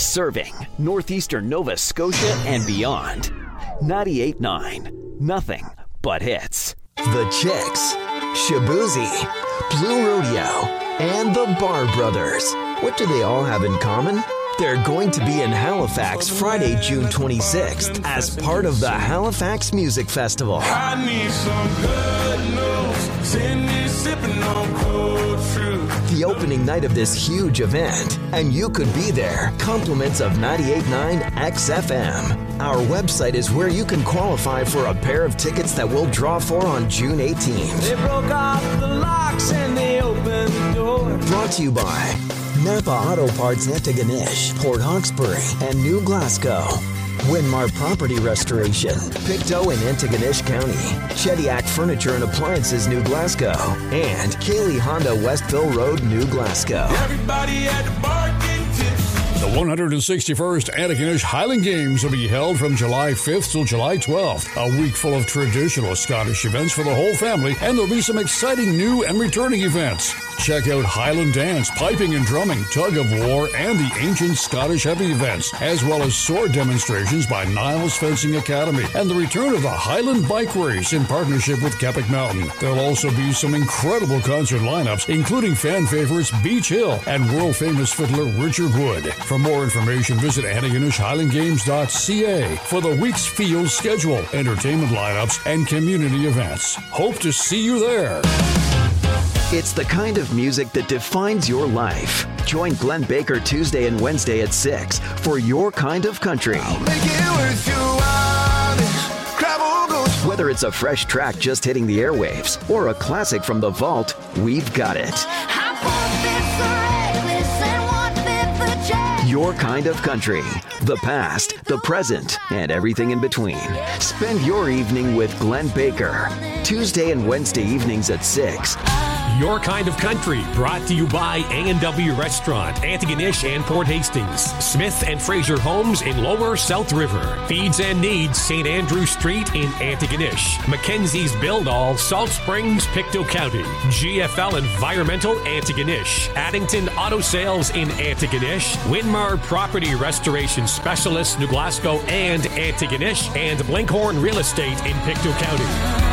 Serving northeastern Nova Scotia and beyond. 98.9. Nothing but hits. The Chicks, Shabuzi, Blue Rodeo, and the Bar Brothers. What do they all have in common? They're going to be in Halifax Friday, June 26th as part of the Halifax Music Festival. I need some good news. Send me sipping on cold fruit. The opening night of this huge event, and you could be there. Compliments of 98.9 XFM. Our website is where you can qualify for a pair of tickets that we'll draw for on June 18th. They broke off the locks and they opened the door. Brought to you by Napa Auto Parts Antigonish, Port Hawkesbury, and New Glasgow. Winmar Property Restoration, Pictou in Antigonish County, Chediak Furniture and Appliances, New Glasgow, and Cayley Honda Westville Road, New Glasgow. Everybody at the bar getting tips. The 161st Antigonish Highland Games will be held from July 5th till July 12th. A week full of traditional Scottish events for the whole family, and there'll be some exciting new and returning events. Check out Highland Dance, Piping and Drumming, Tug of War, and the ancient Scottish heavy events, as well as sword demonstrations by Niles Fencing Academy, and the return of the Highland Bike Race in partnership with Keppoch Mountain. There'll also be some incredible concert lineups, including fan favorites Beach Hill and world-famous fiddler Richard Wood. For more information, visit AntigonishHighlandGames.ca for the week's field schedule, entertainment lineups, and community events. Hope to see you there. It's the kind of music that defines your life. Join Glenn Baker Tuesday and Wednesday at 6 for Your Kind of Country. Whether it's a fresh track just hitting the airwaves or a classic from the vault, we've got it. Your Kind of Country. The past, the present, and everything in between. Spend your evening with Glenn Baker. Tuesday and Wednesday evenings at 6. Your Kind of Country, brought to you by A&W Restaurant, Antigonish and Port Hastings, Smith and Fraser Homes in Lower South River, Feeds and Needs, St. Andrew Street in Antigonish, Mackenzie's Build-All, Salt Springs, Pictou County, GFL Environmental, Antigonish, Addington Auto Sales in Antigonish, Winmar Property Restoration Specialists, New Glasgow and Antigonish, and Blinkhorn Real Estate in Pictou County.